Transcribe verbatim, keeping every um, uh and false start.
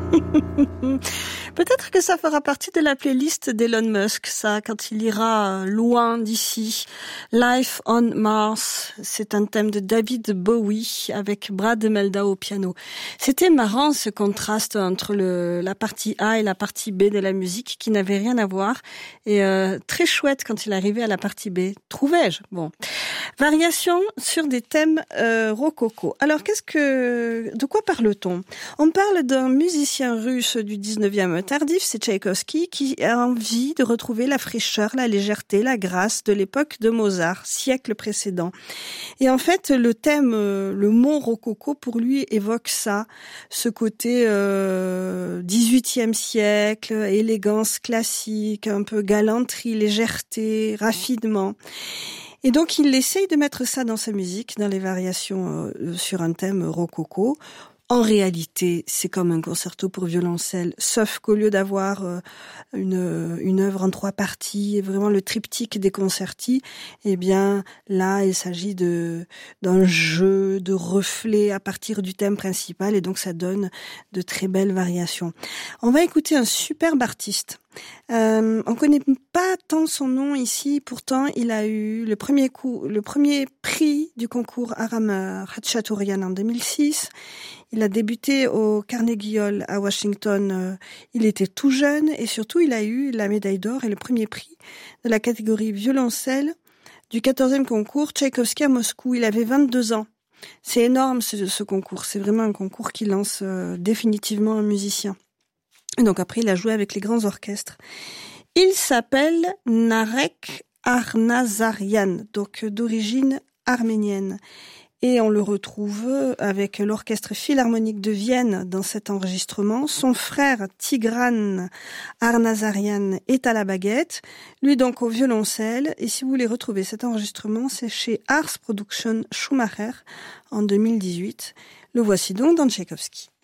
Peut-être que ça fera partie de la playlist d'Elon Musk, ça, quand il ira loin d'ici. Life on Mars, c'est un thème de David Bowie avec Brad Meldau au piano. C'était marrant ce contraste entre le, la partie A et la partie B de la musique qui n'avait rien à voir. Et euh, très chouette quand il arrivait à la partie B. Trouvais-je? Bon. Variation sur des thèmes euh, rococo. Alors, qu'est-ce que, de quoi parle-t-on? On parle d'un musicien russe du dix-neuvième tardif, c'est Tchaïkovski, qui a envie de retrouver la fraîcheur, la légèreté, la grâce de l'époque de Mozart, siècle précédent. Et en fait, le thème, le mot rococo, pour lui, évoque ça, ce côté euh, dix-huitième siècle, élégance classique, un peu galanterie, légèreté, raffinement. Et donc, il essaye de mettre ça dans sa musique, dans les variations euh, sur un thème rococo. En réalité, c'est comme un concerto pour violoncelle, sauf qu'au lieu d'avoir euh, une, une œuvre en trois parties, vraiment le triptyque des concerti, eh bien, là, il s'agit de d'un jeu de reflets à partir du thème principal, et donc ça donne de très belles variations. On va écouter un superbe artiste. Euh, on connaît pas tant son nom ici, pourtant il a eu le premier coup, le premier prix du concours Aram Khachaturian en deux mille six. Il a débuté au Carnegie Hall à Washington. Il était tout jeune et surtout il a eu la médaille d'or et le premier prix de la catégorie violoncelle du quatorzième concours Tchaïkovski à Moscou. Il avait vingt-deux ans. C'est énorme ce, ce concours. C'est vraiment un concours qui lance euh, définitivement un musicien. Et donc après, il a joué avec les grands orchestres. Il s'appelle Narek Arnazarian, donc d'origine arménienne. Et on le retrouve avec l'Orchestre Philharmonique de Vienne dans cet enregistrement. Son frère Tigran Arnazarian est à la baguette, lui donc au violoncelle. Et si vous voulez retrouver cet enregistrement, c'est chez Ars Production Schumacher en deux mille dix-huit. Le voici donc dans Tchaïkovski.